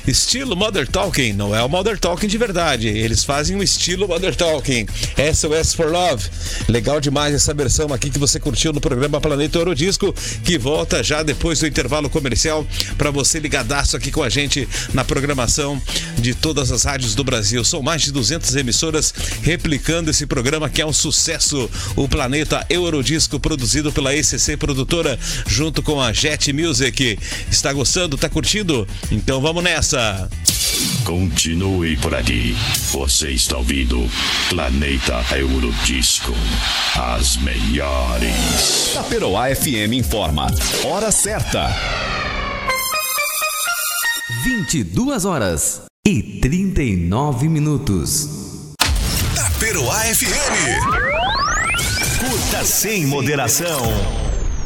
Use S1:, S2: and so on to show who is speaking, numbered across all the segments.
S1: Estilo Mother Talking, não é o Mother Talking de verdade, eles fazem um estilo Mother Talking. SOS for Love, legal demais essa versão aqui que você curtiu no programa Planeta Eurodisco, que volta já depois do intervalo comercial para você ligadaço aqui com a gente na programação de todas as rádios do Brasil. São mais de 200 emissoras replicando esse programa que é um sucesso, o Planeta Eurodisco, produzido pela ECC Produtora, junto com a Jet Music. Está gostando? Está curtindo? Então vamos nessa!
S2: Continue por ali. Você está ouvindo Planeta Eurodisco. As melhores.
S3: Taperoá FM informa. Hora certa.
S4: 22h39.
S3: Taperoá FM. Curta sem moderação.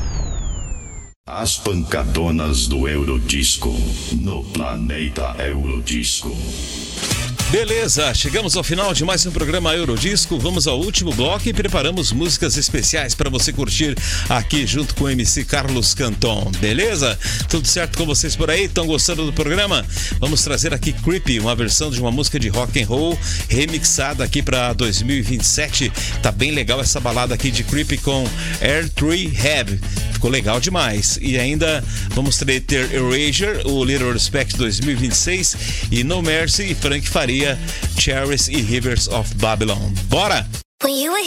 S2: As pancadonas do Eurodisco no Planeta Eurodisco.
S1: Beleza, chegamos ao final de mais um programa Eurodisco. Vamos ao último bloco e preparamos músicas especiais para você curtir aqui junto com o MC Carlos Canton. Beleza? Tudo certo com vocês por aí? Estão gostando do programa? Vamos trazer aqui Creepy, uma versão de uma música de rock and roll remixada aqui para 2027. Tá bem legal essa balada aqui de Creepy com Air Tree Rehab. Ficou legal demais. E ainda vamos ter Erasure, o Little Respect 2026 e No Mercy e Frank Faria, Cherries e Rivers of Babylon. Bora!